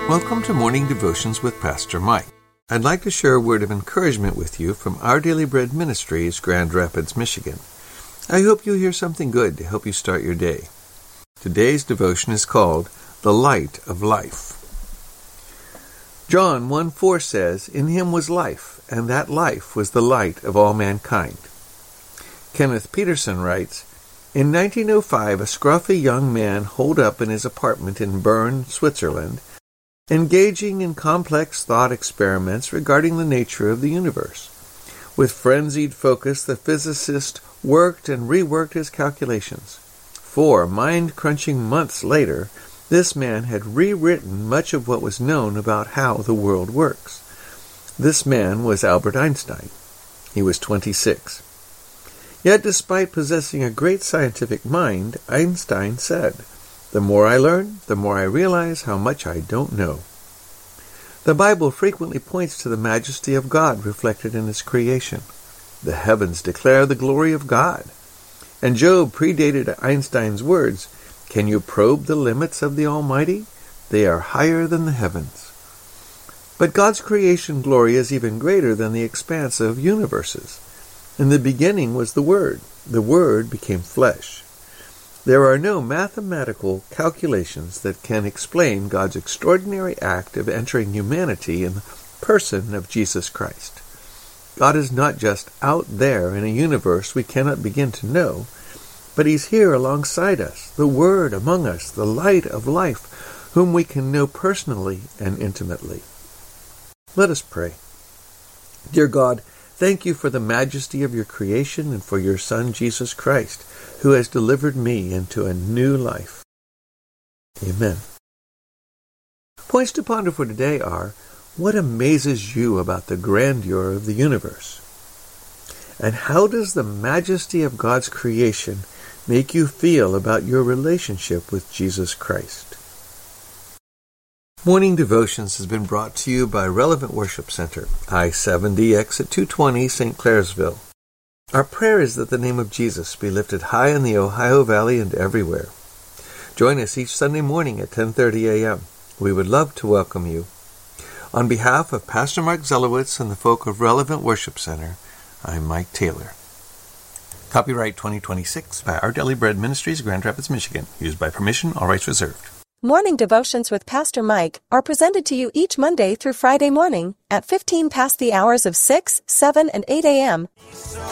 Welcome to Morning Devotions with Pastor Mike. I'd like to share a word of encouragement with you from Our Daily Bread Ministries, Grand Rapids, Michigan. I hope you hear something good to help you start your day. Today's devotion is called The Light of Life. John 1:4 says, "In him was life, and that life was the light of all mankind." Kenneth Peterson writes, in 1905, a scruffy young man holed up in his apartment in Bern, Switzerland, engaging in complex thought experiments regarding the nature of the universe. With frenzied focus, the physicist worked and reworked his calculations. 4 mind-crunching months later, this man had rewritten much of what was known about how the world works. This man was Albert Einstein. He was 26. Yet despite possessing a great scientific mind, Einstein said, "The more I learn, the more I realize how much I don't know." The Bible frequently points to the majesty of God reflected in His creation. The heavens declare the glory of God. And Job predated Einstein's words, "Can you probe the limits of the Almighty? They are higher than the heavens." But God's creation glory is even greater than the expanse of universes. In the beginning was the Word. The Word became flesh. There are no mathematical calculations that can explain God's extraordinary act of entering humanity in the person of Jesus Christ. God is not just out there in a universe we cannot begin to know, but He's here alongside us, the Word among us, the light of life, whom we can know personally and intimately. Let us pray. Dear God, thank you for the majesty of your creation and for your Son, Jesus Christ, who has delivered me into a new life. Amen. Points to ponder for today are, what amazes you about the grandeur of the universe? And how does the majesty of God's creation make you feel about your relationship with Jesus Christ? Morning Devotions has been brought to you by Relevant Worship Center, I-70 exit 220, St. Clairsville. Our prayer is that the name of Jesus be lifted high in the Ohio Valley and everywhere. Join us each Sunday morning at 10:30 a.m. We would love to welcome you. On behalf of Pastor Mark Zelowitz and the folk of Relevant Worship Center, I'm Mike Taylor. Copyright 2026 by Our Daily Bread Ministries, Grand Rapids, Michigan. Used by permission, all rights reserved. Morning Devotions with Pastor Mike are presented to you each Monday through Friday morning at 15 past the hours of 6, 7, and 8 a.m.